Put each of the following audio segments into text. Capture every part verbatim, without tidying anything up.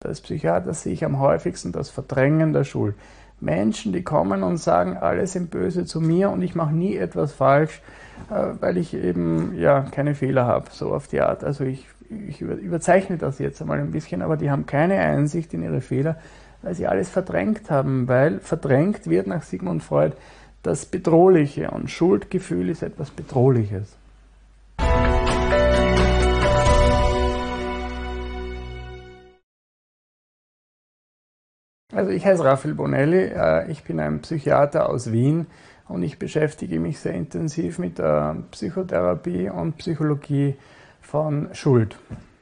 Als Psychiater sehe ich am häufigsten das Verdrängen der Schuld. Menschen, die kommen und sagen, alle sind böse zu mir und ich mache nie etwas falsch, weil ich eben ja keine Fehler habe, so auf die Art. Also ich, ich überzeichne das jetzt einmal ein bisschen, aber die haben keine Einsicht in ihre Fehler, weil sie alles verdrängt haben, weil verdrängt wird nach Sigmund Freud das Bedrohliche und Schuldgefühl ist etwas Bedrohliches. Also ich heiße Raphael Bonelli, ich bin ein Psychiater aus Wien und ich beschäftige mich sehr intensiv mit der Psychotherapie und Psychologie von Schuld.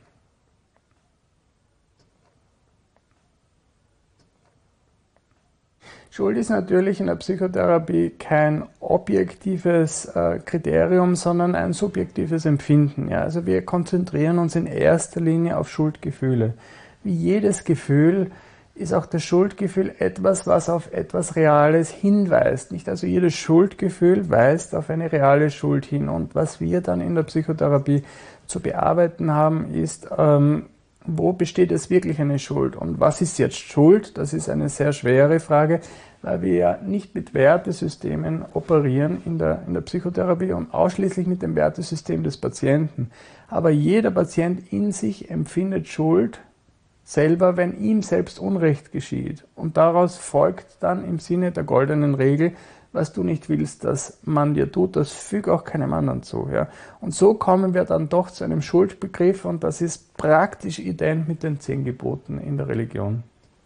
Schuld ist natürlich in der Psychotherapie kein objektives äh, Kriterium, sondern ein subjektives Empfinden. Ja? Also wir konzentrieren uns in erster Linie auf Schuldgefühle. Wie jedes Gefühl ist auch das Schuldgefühl etwas, was auf etwas Reales hinweist. Nicht? Also jedes Schuldgefühl weist auf eine reale Schuld hin. Und was wir dann in der Psychotherapie zu bearbeiten haben, ist, ähm, wo besteht es wirklich eine Schuld? Und was ist jetzt Schuld? Das ist eine sehr schwere Frage, weil wir ja nicht mit Wertesystemen operieren in der, in der Psychotherapie und ausschließlich mit dem Wertesystem des Patienten. Aber jeder Patient in sich empfindet Schuld selber, wenn ihm selbst Unrecht geschieht. Und daraus folgt dann im Sinne der goldenen Regel, was du nicht willst, dass man dir tut, das füg auch keinem anderen zu. Ja. Und so kommen wir dann doch zu einem Schuldbegriff und das ist praktisch ident mit den zehn Geboten in der Religion.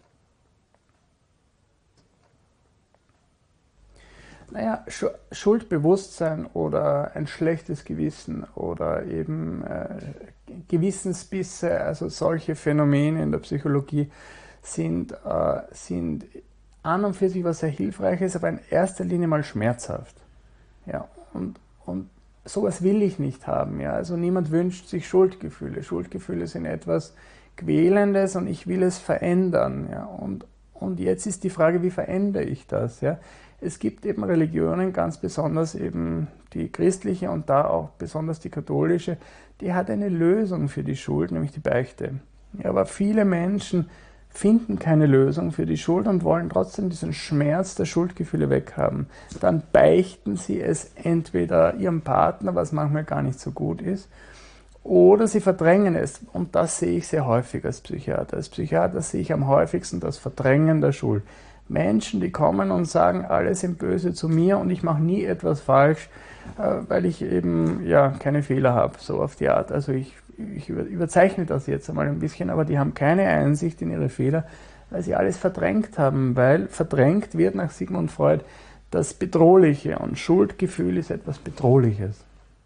Naja, Schuldbewusstsein oder ein schlechtes Gewissen oder eben äh, Gewissensbisse, also solche Phänomene in der Psychologie sind, äh, sind an und für sich was sehr Hilfreiches, aber in erster Linie mal schmerzhaft. Ja, und, und sowas will ich nicht haben. Ja. Also niemand wünscht sich Schuldgefühle. Schuldgefühle sind etwas Quälendes und ich will es verändern. Ja. Und, und jetzt ist die Frage, wie verändere ich das? Ja. Es gibt eben Religionen, ganz besonders eben die christliche und da auch besonders die katholische, die hat eine Lösung für die Schuld, nämlich die Beichte. Ja, aber viele Menschen finden keine Lösung für die Schuld und wollen trotzdem diesen Schmerz der Schuldgefühle weghaben. Dann beichten sie es entweder ihrem Partner, was manchmal gar nicht so gut ist, oder sie verdrängen es. Und das sehe ich sehr häufig als Psychiater. Als Psychiater sehe ich am häufigsten das Verdrängen der Schuld. Menschen, die kommen und sagen, alle sind böse zu mir und ich mache nie etwas falsch, weil ich eben ja keine Fehler habe, so auf die Art. Also ich, ich überzeichne das jetzt einmal ein bisschen, aber die haben keine Einsicht in ihre Fehler, weil sie alles verdrängt haben, weil verdrängt wird nach Sigmund Freud das Bedrohliche und Schuldgefühl ist etwas Bedrohliches.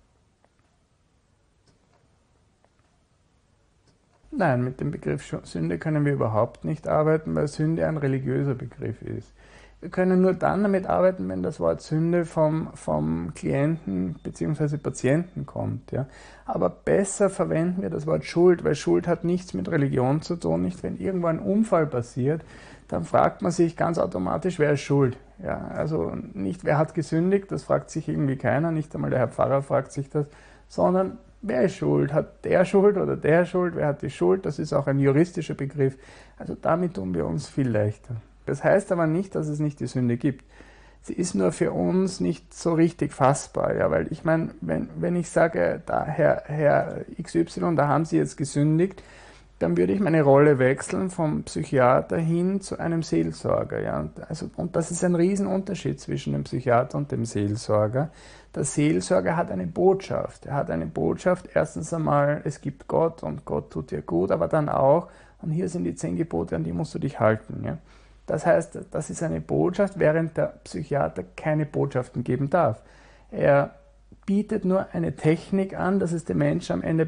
Nein, mit dem Begriff Sünde können wir überhaupt nicht arbeiten, weil Sünde ein religiöser Begriff ist. Wir können nur dann damit arbeiten, wenn das Wort Sünde vom, vom Klienten bzw. Patienten kommt. Ja. Aber besser verwenden wir das Wort Schuld, weil Schuld hat nichts mit Religion zu tun. Nicht, wenn irgendwo ein Unfall passiert, dann fragt man sich ganz automatisch, wer ist schuld. Ja, also nicht, wer hat gesündigt, das fragt sich irgendwie keiner, nicht einmal der Herr Pfarrer fragt sich das, sondern wer ist schuld? Hat der Schuld oder der Schuld? Wer hat die Schuld? Das ist auch ein juristischer Begriff. Also damit tun wir uns viel leichter. Das heißt aber nicht, dass es nicht die Sünde gibt. Sie ist nur für uns nicht so richtig fassbar. Ja, weil ich meine, wenn, wenn ich sage, da Herr, Herr X Y, da haben Sie jetzt gesündigt, dann würde ich meine Rolle wechseln vom Psychiater hin zu einem Seelsorger. Ja. Und, also, und das ist ein Riesenunterschied zwischen dem Psychiater und dem Seelsorger. Der Seelsorger hat eine Botschaft. Er hat eine Botschaft, erstens einmal, es gibt Gott und Gott tut dir gut, aber dann auch, und hier sind die zehn Gebote, an die musst du dich halten. Ja. Das heißt, das ist eine Botschaft, während der Psychiater keine Botschaften geben darf. Er bietet nur eine Technik an, dass es dem Menschen am Ende